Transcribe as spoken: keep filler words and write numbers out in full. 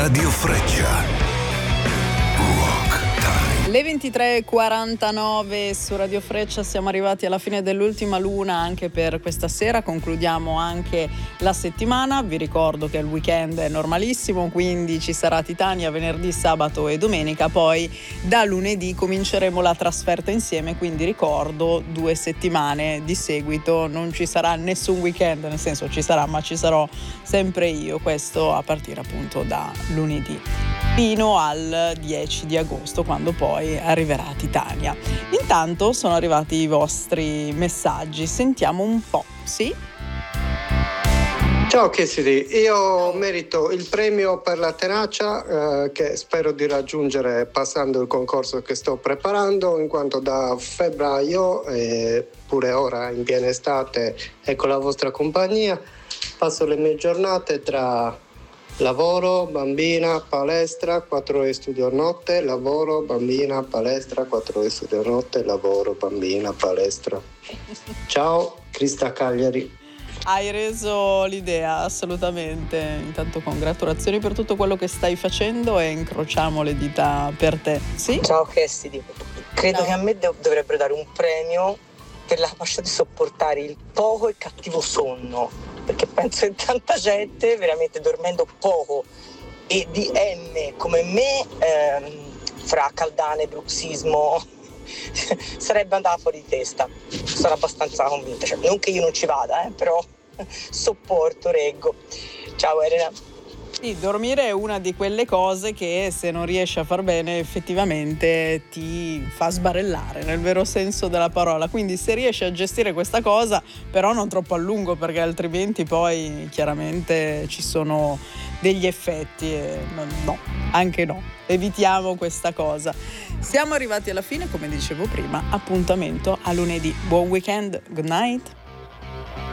Radio Freccia. Le ventitré e quarantanove su Radio Freccia, siamo arrivati alla fine dell'ultima luna anche per questa sera, concludiamo anche la settimana. Vi ricordo che il weekend è normalissimo, quindi ci sarà Titania venerdì, sabato e domenica, poi da lunedì cominceremo la trasferta insieme, quindi ricordo due settimane di seguito, non ci sarà nessun weekend, nel senso ci sarà, ma ci sarò sempre io, questo a partire appunto da lunedì fino al dieci di agosto, quando poi arriverà Titania. Intanto sono arrivati i vostri messaggi, sentiamo un po', sì? Ciao Cassidy, io merito il premio per la tenacia eh, che spero di raggiungere passando il concorso che sto preparando, in quanto da febbraio e pure ora in piena estate e con la vostra compagnia passo le mie giornate tra lavoro, bambina, palestra, quattro ore studio notte, lavoro, bambina, palestra, quattro ore studio notte, lavoro, bambina, palestra. Ciao, Crista Cagliari. Hai reso l'idea, assolutamente. Intanto congratulazioni per tutto quello che stai facendo e incrociamo le dita per te. Sì? Ciao Cassidy, credo Ciao. che a me dov- dovrebbero dare un premio per la capacità di sopportare il poco e cattivo sonno, perché penso che tanta gente veramente dormendo poco e di M come me, ehm, fra caldane, bruxismo, sarebbe andata fuori di testa. Sono abbastanza convinta, cioè, non che io non ci vada, eh, però sopporto, reggo. Ciao Elena. Sì, dormire è una di quelle cose che se non riesci a far bene effettivamente ti fa sbarellare nel vero senso della parola, quindi se riesci a gestire questa cosa però non troppo a lungo, perché altrimenti poi chiaramente ci sono degli effetti e no, anche no, evitiamo questa cosa. Siamo arrivati alla fine, come dicevo prima, appuntamento a lunedì. Buon weekend, good night.